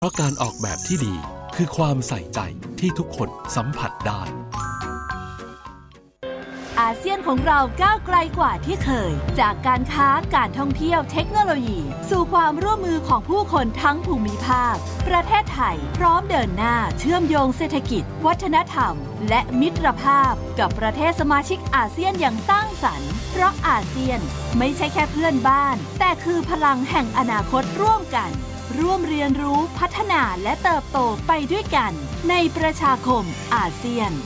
เพราะการออกแบบที่ดีคือความใส่ใจที่ทุกคนสัมผัสได้อาเซียนของเราก้าวไกลกว่าที่เคยจากการค้าการท่องเที่ยวเทคโนโลยีสู่ความร่วมมือของผู้คนทั้งภูมิภาคประเทศไทยพร้อมเดินหน้าเชื่อมโยงเศรษฐกิจวัฒนธรรมและมิตรภาพกับประเทศสมาชิกอาเซียนอย่างสร้างสรรค์เพราะอาเซียนไม่ใช่แค่เพื่อนบ้านแต่คือพลังแห่งอนาคตร่วมกันร่วมเรียนรู้พัฒนาและเติบโตไปด้วยกันในประชาคมอาเซียน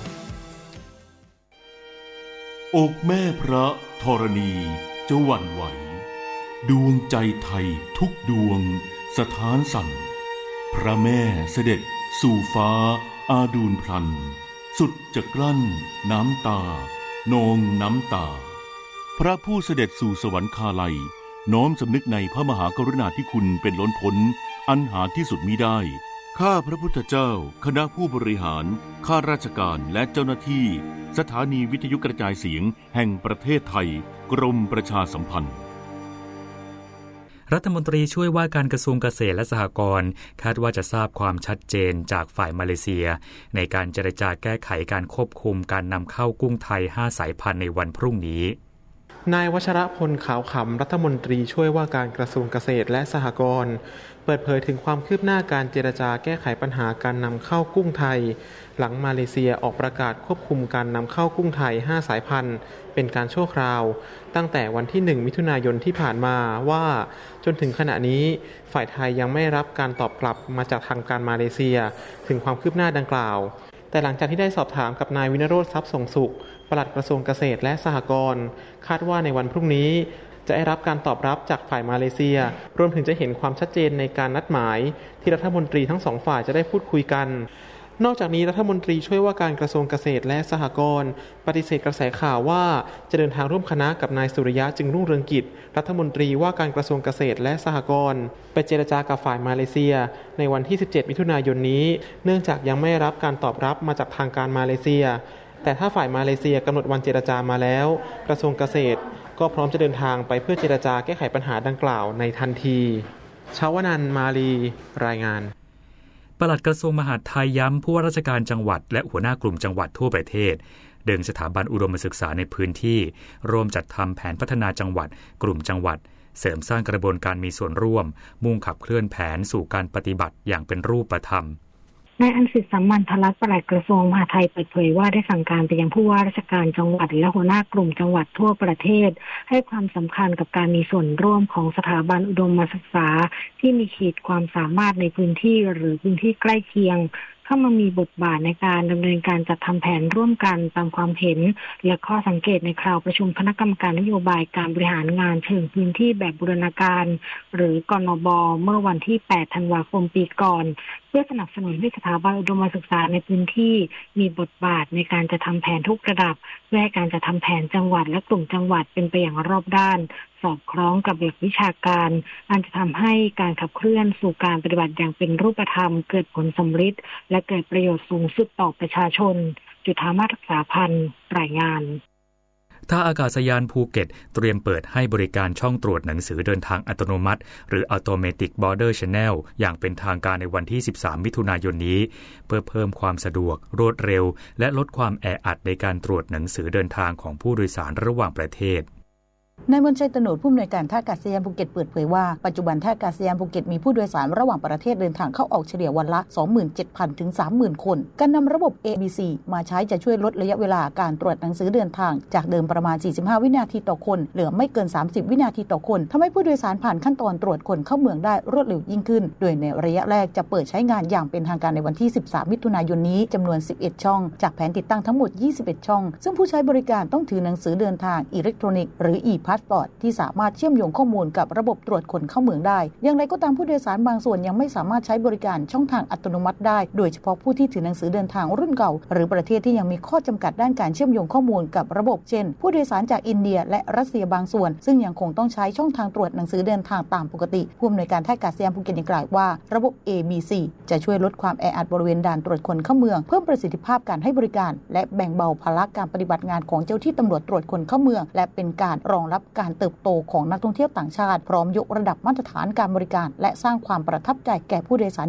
อกแม่พระธรณีจะหวั่นไหวดวงใจไทยทุกดวงสถานสั่นพระแม่เสด็จสู่ฟ้าอาดูลพลันสุดจะกลั้นน้ำตานองน้ำตาพระผู้เสด็จสู่สวรรคาลัยน้อมสำนึกในพระมหากรุณาธิคุณเป็นล้นพ้นอันหาที่สุดมิได้ข้าพระพุทธเจ้าคณะผู้บริหารข้าราชการและเจ้าหน้าที่สถานีวิทยุกระจายเสียงแห่งประเทศไทยกรมประชาสัมพันธ์รัฐมนตรีช่วยว่าการกระทรวงเกษตรและสหกรณ์คาดว่าจะทราบความชัดเจนจากฝ่ายมาเลเซียในการเจรจาแก้ไขการควบคุมการนำเข้ากุ้งไทย5สายพันธุ์ในวันพรุ่งนี้นายวัชรพลขาวขำรัฐมนตรีช่วยว่าการกระทรวงเกษตรและสหกรณ์เปิดเผยถึงความคืบหน้าการเจรจาแก้ไขปัญหาการนำเข้ากุ้งไทยหลังมาเลเซียออกประกาศควบคุมการนำเข้ากุ้งไทย5สายพันธุ์เป็นการชั่วคราวตั้งแต่วันที่1มิถุนายนที่ผ่านมาว่าจนถึงขณะนี้ฝ่ายไทยยังไม่รับการตอบกลับมาจากทางการมาเลเซียถึงความคืบหน้าดังกล่าวแต่หลังจากที่ได้สอบถามกับนายวินโรจน์ทรัพย์ส่งสุขปลัดกระทรวงเกษตรและสหกรณ์คาดว่าในวันพรุ่งนี้จะได้รับการตอบรับจากฝ่ายมาเลเซียรวมถึงจะเห็นความชัดเจนในการนัดหมายที่รัฐมนตรีทั้งสองฝ่ายจะได้พูดคุยกันนอกจากนี้รัฐมนตรีช่วยว่าการกระทรวงเกษตรและสหกรณ์ปฏิเสธกระแสข่าวว่าจะเดินทางร่วมคณะกับนายสุริยะจึงรุ่งเรืองกิจรัฐมนตรีว่าการกระทรวงเกษตรและสหกรณ์ไปเจรจากับฝ่ายมาเลเซียในวันที่17มิถุนายนนี้เนื่องจากยังไม่รับการตอบรับมาจากทางการมาเลเซียแต่ถ้าฝ่ายมาเลเซียกำหนดวันเจรจามาแล้วกระทรวงเกษตรก็พร้อมจะเดินทางไปเพื่อเจรจาแก้ไขปัญหาดังกล่าวในทันทีชาวนันท์มาลีรายงานปลัดกระทรวงมหาดไทยย้ำผู้ว่าราชการจังหวัดและหัวหน้ากลุ่มจังหวัดทั่วประเทศดึงสถาบันอุดมศึกษาในพื้นที่ร่วมจัดทำแผนพัฒนาจังหวัดกลุ่มจังหวัดเสริมสร้างกระบวนการมีส่วนร่วมมุ่งขับเคลื่อนแผนสู่การปฏิบัติอย่างเป็นรูปธรรมนายอัญสิทธิ์สัมมันทลักษณ์ปลัดกระทรวงมหาดไทยเปิดเผยว่าได้สั่งการไปยังผู้ว่าราชการจังหวัดและหัวหน้ากลุ่มจังหวัดทั่วประเทศให้ความสำคัญกับการมีส่วนร่วมของสถาบันอุดมศึกษาที่มีขีดความสามารถในพื้นที่หรือพื้นที่ใกล้เคียงเข้ามามีบทบาทในการดำเนินการจัดทำแผนร่วมกันตามความเห็นและข้อสังเกตในคราวประชุมคณะกรรมการนโยบายการบริหารงานเชิงพื้นที่แบบบูรณาการหรือกนบ.เมื่อวันที่8ธันวาคมปีก่อนเพื่อสนับสนุนให้สถาบันอุดมศึกษาในพื้นที่มีบทบาทในการจัดทำแผนทุกระดับเพื่อให้การจัดทำแผนจังหวัดและกลุ่มจังหวัดเป็นไปอย่างรอบด้านสอดคล้องกับหลักวิชาการอันจะทำให้การขับเคลื่อนสู่การปฏิบัติอย่างเป็นรูปธรรมเกิดผลสำฤทธิ์และเกิดประโยชน์สูงสุดต่อประชาชนจุฑามาศรักษาพันธ์รายงานท่าอากาศยานภูเก็ตเตรียมเปิดให้บริการช่องตรวจหนังสือเดินทางอัตโนมัติหรือ Automatic Border Channel อย่างเป็นทางการในวันที่13มิถุนายนนี้เพื่อเพิ่มความสะดวกรวดเร็วและลดความแออัดในการตรวจหนังสือเดินทางของผู้โดยสารระหว่างประเทศนายมนชัย ตโนดผู้อำนวยการท่าอากาศยานภูเก็ตเปิดเผยว่าปัจจุบันท่าอากาศยานภูเก็ตมีผู้โดยสารระหว่างประเทศเดินทางเข้าออกเฉลี่ยวันละ 27,000 ถึง 30,000 คนการนำระบบ ABC มาใช้จะช่วยลดระยะเวลาการตรวจหนังสือเดินทางจากเดิมประมาณ45วินาทีต่อคนเหลือไม่เกิน30วินาทีต่อคนทำให้ผู้โดยสารผ่านขั้นตอนตรวจคนเข้าเมืองได้รวดเร็วยิ่งขึ้นโดยในระยะแรกจะเปิดใช้งานอย่างเป็นทางการในวันที่13มิถุนายนนี้จำนวน11ช่องจากแผนติดตั้งทั้งหมด21ช่องซึ่งผู้ใช้บริการต้องถือหนังสือเดินทางอิเล็กทรอนิกส์หรือ e-passport ที่สามารถเชื่อมโยงข้อมูลกับระบบตรวจคนเข้าเมืองได้อย่างไรก็ตามผู้โดยสารบางส่วนยังไม่สามารถใช้บริการช่องทางอัตโนมัติได้โดยเฉพาะผู้ที่ถือหนังสือเดินทางรุ่นเก่าหรือประเทศที่ยังมีข้อจำกัดด้านการเชื่อมโยงข้อมูลกับระบบเช่นผู้โดยสารจากอินเดียและรัสเซียบางส่วนซึ่งยังคงต้องใช้ช่องทางตรวจหนังสือเดินทางตามปกติผู้อำนวยการท่าอากาศยานภูเก็ตยังกล่าวว่าระบบ ABC จะช่วยลดความแออัดบริเวณด่านตรวจคนเข้าเมืองเพิ่มประสิทธิภาพการให้บริการและแบ่งเบาภาระการปฏิบัติงานของเจ้าที่ตำรวจตรวจคนเข้าเมืองและเป็นการรองรับรับการเติบโตของนักท่องเที่ยวต่างชาติพร้อมยกระดับมาตรฐานการบริการและสร้างความประทับใจแก่ผู้โดยสาร